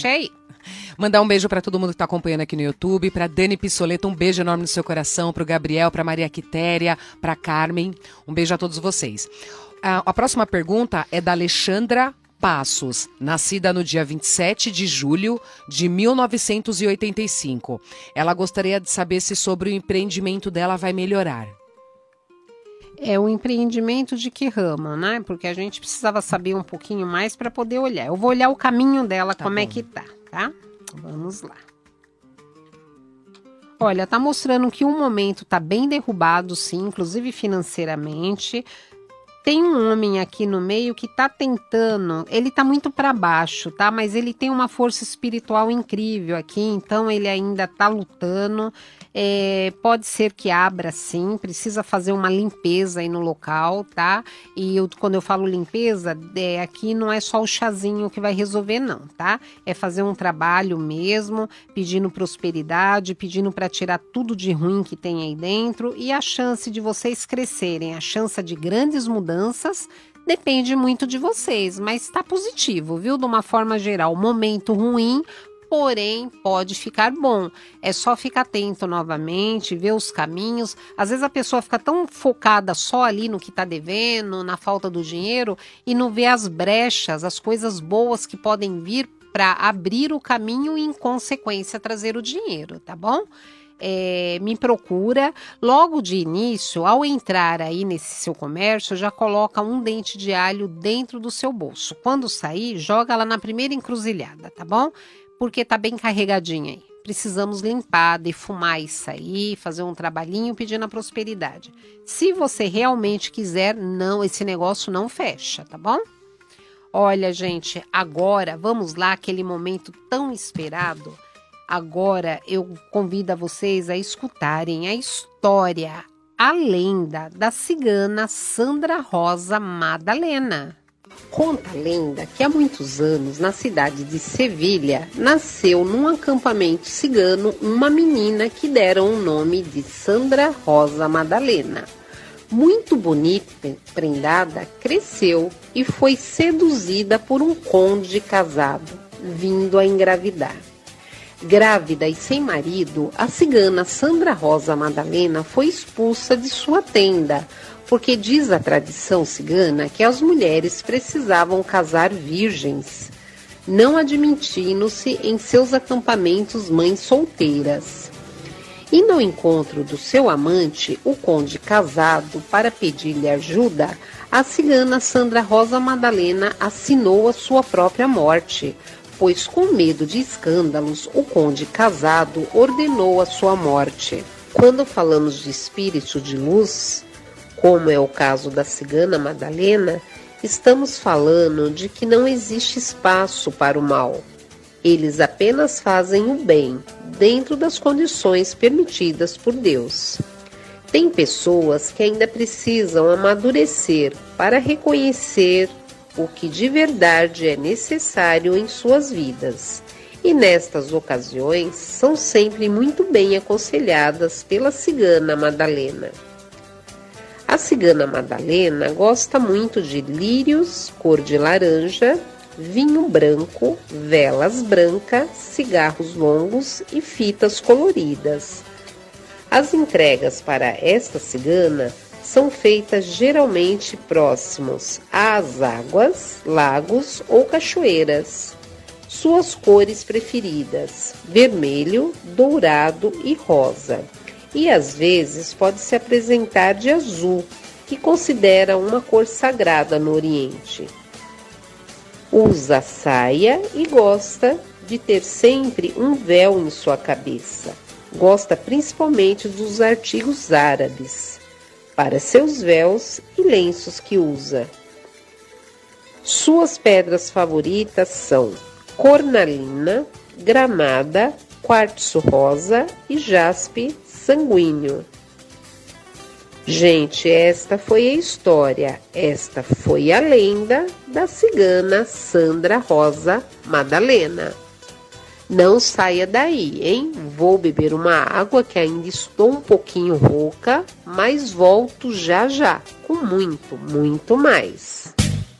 aí. Mandar um beijo para todo mundo que tá acompanhando aqui no YouTube, para Dani Pissoleto, um beijo enorme no seu coração, pro Gabriel, pra Maria Quitéria, pra Carmen, um beijo a todos vocês. A próxima pergunta é da Alexandra Passos, nascida no dia 27 de julho de 1985. Ela gostaria de saber se sobre o empreendimento dela vai melhorar. É o empreendimento de que ramo, né? Porque a gente precisava saber um pouquinho mais para poder olhar. Eu vou olhar o caminho dela, como bom. É que tá? Vamos lá. Olha, tá mostrando que um momento tá bem derrubado, sim, inclusive financeiramente. Tem um homem aqui no meio que tá tentando, ele tá muito para baixo, tá? Mas ele tem uma força espiritual incrível aqui, então ele ainda tá lutando. Pode ser que abra sim, precisa fazer uma limpeza aí no local, tá? E quando eu falo limpeza, aqui não é só o chazinho que vai resolver não, tá? É fazer um trabalho mesmo, pedindo prosperidade, pedindo para tirar tudo de ruim que tem aí dentro e a chance de vocês crescerem, a chance de grandes mudanças, depende muito de vocês, mas está positivo, viu? De uma forma geral, momento ruim, porém pode ficar bom. É só ficar atento novamente, ver os caminhos. Às vezes a pessoa fica tão focada só ali no que está devendo, na falta do dinheiro, e não vê as brechas, as coisas boas que podem vir para abrir o caminho e, em consequência, trazer o dinheiro, tá bom? Me procura, logo de início, ao entrar aí nesse seu comércio, já coloca um dente de alho dentro do seu bolso. Quando sair, joga lá na primeira encruzilhada, tá bom? Porque tá bem carregadinha aí. Precisamos limpar, defumar isso aí, fazer um trabalhinho pedindo a prosperidade. Se você realmente quiser, não, esse negócio não fecha, tá bom? Olha, gente, agora vamos lá, aquele momento tão esperado. Agora eu convido a vocês a escutarem a história, a lenda da cigana Sandra Rosa Madalena. Conta a lenda que há muitos anos, na cidade de Sevilha, nasceu num acampamento cigano uma menina que deram o nome de Sandra Rosa Madalena. Muito bonita e prendada, cresceu e foi seduzida por um conde casado, vindo a engravidar. Grávida e sem marido, a cigana Sandra Rosa Madalena foi expulsa de sua tenda, porque diz a tradição cigana que as mulheres precisavam casar virgens, não admitindo-se em seus acampamentos mães solteiras. E no encontro do seu amante, o conde casado, para pedir-lhe ajuda, a cigana Sandra Rosa Madalena assinou a sua própria morte, pois com medo de escândalos, o conde casado ordenou a sua morte. Quando falamos de espírito de luz, como é o caso da cigana Madalena, estamos falando de que não existe espaço para o mal. Eles apenas fazem o bem, dentro das condições permitidas por Deus. Tem pessoas que ainda precisam amadurecer para reconhecer o que de verdade é necessário em suas vidas. E nestas ocasiões são sempre muito bem aconselhadas pela cigana Madalena. A cigana Madalena gosta muito de lírios, cor de laranja, vinho branco, velas brancas, cigarros longos e fitas coloridas. As entregas para esta cigana são feitas geralmente próximos às águas, lagos ou cachoeiras. Suas cores preferidas: vermelho, dourado e rosa. E às vezes pode se apresentar de azul, que considera uma cor sagrada no Oriente. Usa saia e gosta de ter sempre um véu em sua cabeça. Gosta principalmente dos artigos árabes para seus véus e lenços que usa. Suas pedras favoritas são cornalina, granada, quartzo rosa e jaspe sanguíneo. Gente, esta foi a história, esta foi a lenda da cigana Sandra Rosa Madalena. Não saia daí, hein? Vou beber uma água que ainda estou um pouquinho rouca, mas volto já já, com muito, muito mais.